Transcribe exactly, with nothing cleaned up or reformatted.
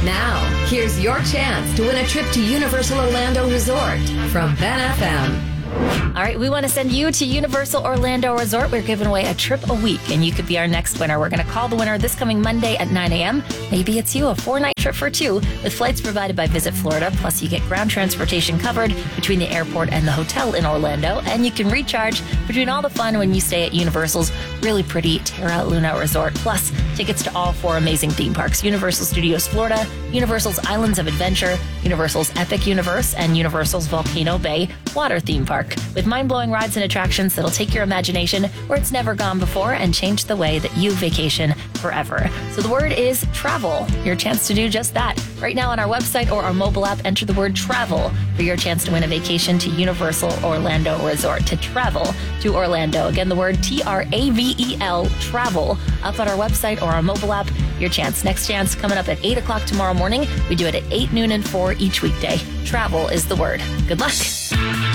Now, here's your chance to win a trip to Universal Orlando Resort from Ben F M. All right, we want to send you to Universal Orlando Resort. We're giving away a trip a week, and you could be our next winner. We're going to call the winner this coming Monday at nine a.m. Maybe it's you, a four-night trip for two with flights provided by Visit Florida. Plus, you get ground transportation covered between the airport and the hotel in Orlando, and you can recharge between all the fun when you stay at Universal's really pretty Terra Luna Resort. Plus, tickets to all four amazing theme parks: Universal Studios Florida, Universal's Islands of Adventure, Universal's Epic Universe, and Universal's Volcano Bay Water Theme Park, with mind-blowing rides and attractions that'll take your imagination where it's never gone before and change the way that you vacation forever. So the word is travel. Your chance to do just that. Right now on our website or our mobile app, enter the word travel for your chance to win a vacation to Universal Orlando Resort. To travel to Orlando. Again, the word T R A V E L, travel, up on our website or our mobile app. Your chance. Next chance coming up at eight o'clock tomorrow morning. We do it at eight, noon, and four each weekday. Travel is the word. Good luck.